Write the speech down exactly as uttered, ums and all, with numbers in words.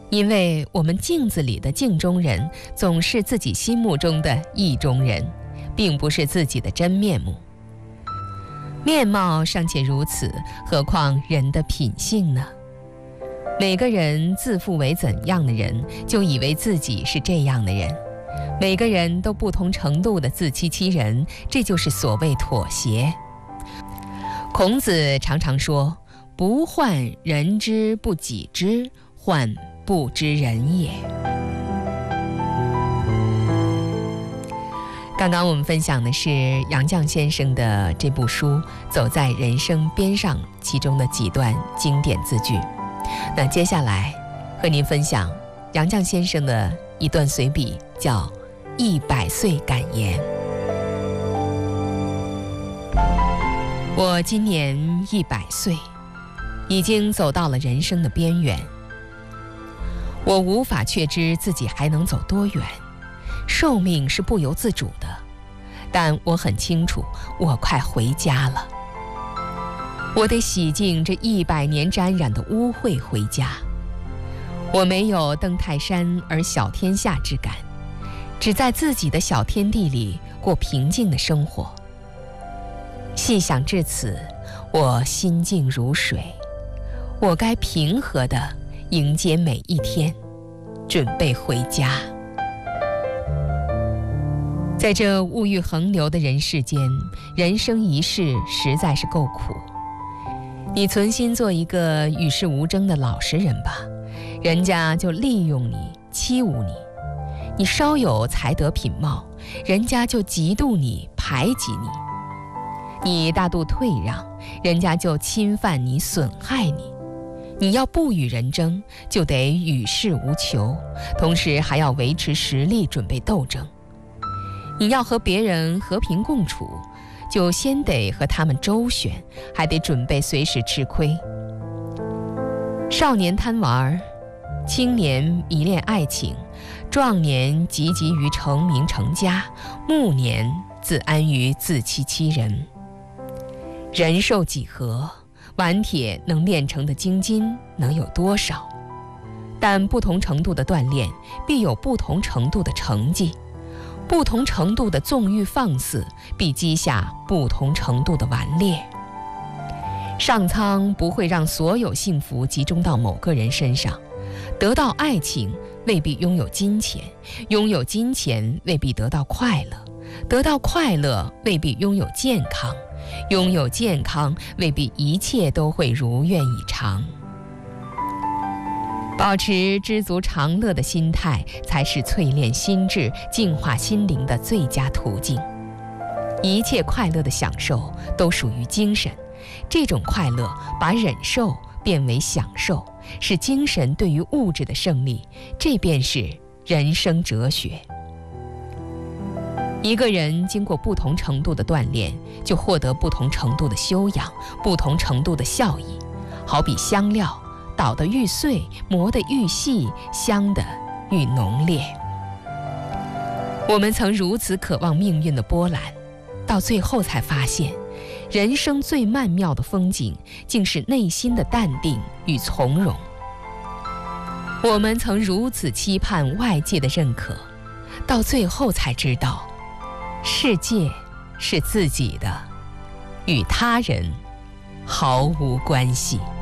因为我们镜子里的镜中人总是自己心目中的意中人，并不是自己的真面目。面貌尚且如此，何况人的品性呢？每个人自负为怎样的人，就以为自己是这样的人。每个人都不同程度的自欺欺人，这就是所谓妥协。孔子常常说：不患人之不己知，患不知人也。刚刚我们分享的是杨绛先生的这部书《走在人生边上》其中的几段经典字句。那接下来和您分享杨绛先生的一段随笔，叫《一百岁感言》。我今年一百岁，已经走到了人生的边缘。我无法确知自己还能走多远，寿命是不由自主的，但我很清楚，我快回家了。我得洗净这一百年沾染的污秽回家。我没有登泰山而小天下之感，只在自己的小天地里过平静的生活。细想至此，我心静如水，我该平和地迎接每一天，准备回家。在这物欲横流的人世间，人生一世实在是够苦。你存心做一个与世无争的老实人吧，人家就利用你，欺侮你；你稍有才德品貌，人家就嫉妒你，排挤你；你大度退让，人家就侵犯你，损害你。你要不与人争，就得与世无求，同时还要维持实力，准备斗争。你要和别人和平共处，就先得和他们周旋，还得准备随时吃亏。少年贪玩，青年迷恋爱情，壮年汲汲于成名成家，暮年自安于自欺欺人。人寿几何，顽铁能炼成的精金能有多少？但不同程度的锻炼，必有不同程度的成绩；不同程度的纵欲放肆，必积下不同程度的顽劣。上苍不会让所有幸福集中到某个人身上。得到爱情未必拥有金钱，拥有金钱未必得到快乐，得到快乐未必拥有健康，拥有健康未必一切都会如愿以偿。保持知足常乐的心态，才是淬炼心智、净化心灵的最佳途径。一切快乐的享受都属于精神，这种快乐把忍受变为享受，是精神对于物质的胜利，这便是人生哲学。一个人经过不同程度的锻炼，就获得不同程度的修养，不同程度的效益。好比香料，捣得愈碎，磨得愈细，香得愈浓烈。我们曾如此渴望命运的波澜，到最后才发现，人生最曼妙的风景，竟是内心的淡定与从容。我们曾如此期盼外界的认可，到最后才知道，世界是自己的，与他人毫无关系。